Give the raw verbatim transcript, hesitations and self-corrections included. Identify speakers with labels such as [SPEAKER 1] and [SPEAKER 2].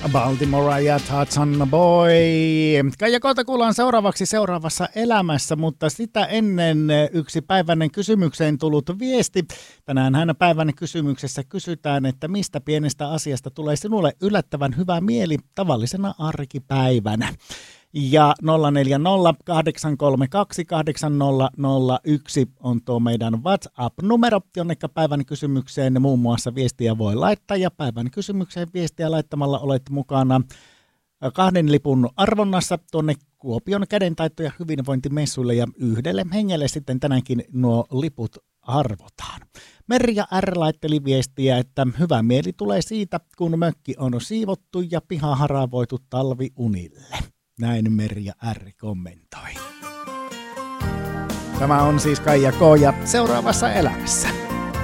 [SPEAKER 1] Baltimore ja Tatsan Boy. Kaija Koota kuullaan seuraavaksi seuraavassa elämässä, mutta sitä ennen yksi päiväinen kysymykseen tullut viesti. Tänään hän päivän kysymyksessä kysytään, että mistä pienestä asiasta tulee sinulle yllättävän hyvä mieli tavallisena arkipäivänä. Ja nolla neljä nolla kahdeksan kolme kaksi kahdeksan nolla nolla yksi on tuo meidän WhatsApp-numero, jonneka päivän kysymykseen muun muassa viestiä voi laittaa. Ja päivän kysymykseen viestiä laittamalla olet mukana kahden lipun arvonnassa tuonne Kuopion kädentaito- ja hyvinvointimessuille. Ja yhdelle hengelle sitten tänäänkin nuo liput arvotaan. Merja R. laitteli viestiä, että hyvä mieli tulee siitä, kun mökki on siivottu ja piha haravoitu talviunille. Näin Merja R. kommentoi. Tämä on siis Kaija K. ja seuraavassa elämässä.